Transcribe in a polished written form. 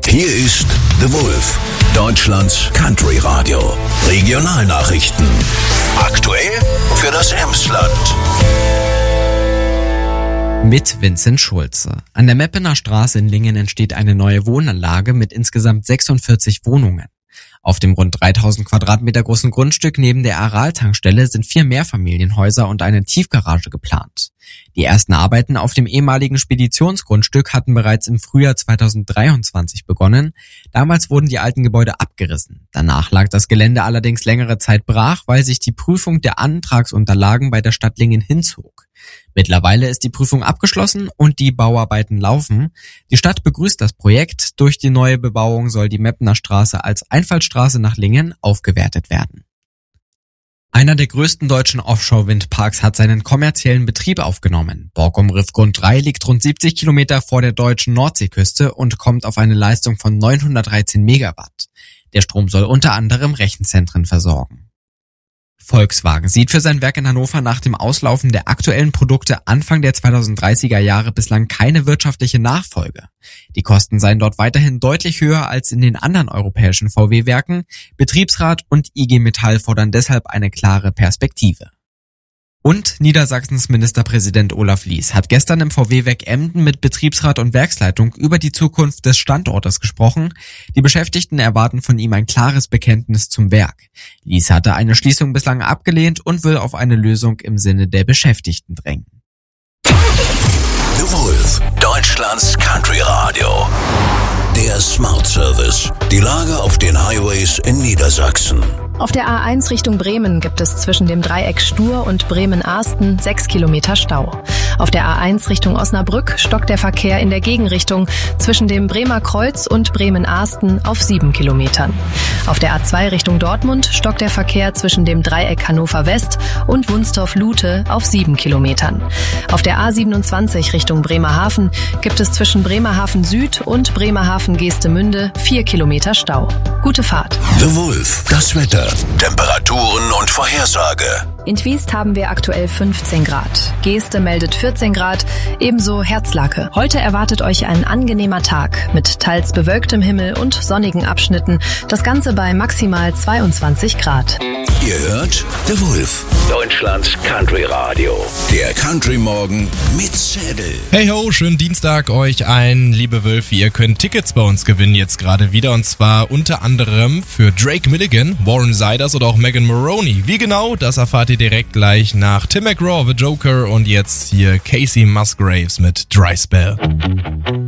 Hier ist The Wolf, Deutschlands Country Radio. Regionalnachrichten. Aktuell für das Emsland. Mit Vincent Schulze. An der Meppener Straße in Lingen entsteht eine neue Wohnanlage mit insgesamt 46 Wohnungen. Auf dem rund 3000 Quadratmeter großen Grundstück neben der Aral-Tankstelle sind 4 Mehrfamilienhäuser und eine Tiefgarage geplant. Die ersten Arbeiten auf dem ehemaligen Speditionsgrundstück hatten bereits im Frühjahr 2023 begonnen. Damals wurden die alten Gebäude abgerissen. Danach lag das Gelände allerdings längere Zeit brach, weil sich die Prüfung der Antragsunterlagen bei der Stadt Lingen hinzog. Mittlerweile ist die Prüfung abgeschlossen und die Bauarbeiten laufen. Die Stadt begrüßt das Projekt. Durch die neue Bebauung soll die Meppener Straße als Einfallstraße nach Lingen aufgewertet werden. Einer der größten deutschen Offshore-Windparks hat seinen kommerziellen Betrieb aufgenommen. Borkum Riff Grund 3 liegt rund 70 Kilometer vor der deutschen Nordseeküste und kommt auf eine Leistung von 913 Megawatt. Der Strom soll unter anderem Rechenzentren versorgen. Volkswagen sieht für sein Werk in Hannover nach dem Auslaufen der aktuellen Produkte Anfang der 2030er Jahre bislang keine wirtschaftliche Nachfolge. Die Kosten seien dort weiterhin deutlich höher als in den anderen europäischen VW-Werken. Betriebsrat und IG Metall fordern deshalb eine klare Perspektive. Und Niedersachsens Ministerpräsident Olaf Lies hat gestern im VW-Werk Emden mit Betriebsrat und Werksleitung über die Zukunft des Standortes gesprochen. Die Beschäftigten erwarten von ihm ein klares Bekenntnis zum Werk. Lies hatte eine Schließung bislang abgelehnt und will auf eine Lösung im Sinne der Beschäftigten drängen. The Wolf, Deutschlands Country Radio. Der Smart Service. Die Lage auf den Highways in Niedersachsen. Auf der A1 Richtung Bremen gibt es zwischen dem Dreieck Stur und Bremen-Ahsten 6 Kilometer Stau. Auf der A1 Richtung Osnabrück stockt der Verkehr in der Gegenrichtung zwischen dem Bremer Kreuz und Bremen-Ahsten auf 7 Kilometern. Auf der A2 Richtung Dortmund stockt der Verkehr zwischen dem Dreieck Hannover West und Wunstorf-Lute auf 7 Kilometern. Auf der A27 Richtung Bremerhaven gibt es zwischen Bremerhaven Süd und Bremerhaven Geestemünde 4 Kilometer Stau. Gute Fahrt. The Wolf, das Wetter, Temperaturen und Vorhersage. In Twiest haben wir aktuell 15 Grad. Geeste meldet 14 Grad, ebenso Herzlake. Heute erwartet euch ein angenehmer Tag mit teils bewölktem Himmel und sonnigen Abschnitten. Das Ganze bei maximal 22 Grad. Ihr hört The Wolf, Deutschlands Country Radio. Der Country Morgen mit Zettel. Hey ho, schönen Dienstag euch ein, liebe Wölfe. Ihr könnt Tickets bei uns gewinnen jetzt gerade wieder, und zwar unter anderem für Drake Milligan, Warren Ziders oder auch Megan Moroney. Wie genau, das erfahrt ihr direkt gleich nach Tim McGraw, The Joker, und jetzt hier Casey Musgraves mit Dry Spell.